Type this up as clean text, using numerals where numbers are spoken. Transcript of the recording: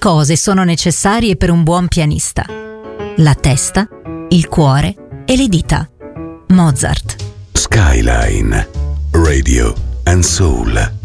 cose sono necessarie per un buon pianista? La testa, il cuore e le dita. Mozart. Skyline Radio and Soul.